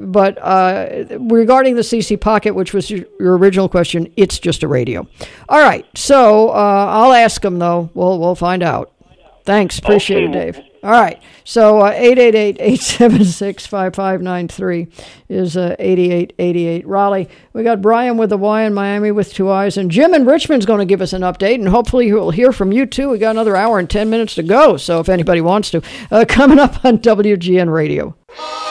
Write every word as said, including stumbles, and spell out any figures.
but uh, regarding the C C Pocket, which was your, your original question, it's just a radio. All right, so uh, I'll ask them, though. We'll, we'll find out. Thanks. Appreciate okay. it, Dave. All right. So uh, eight eight eight, eight seven six, five five nine three is uh, eighty-eight eighty-eight. Raleigh, we got Brian with the Y in Miami with two eyes, and Jim in Richmond's going to give us an update, and hopefully we'll hear from you, too. We got another hour and ten minutes to go, so if anybody wants to. Uh, coming up on W G N Radio.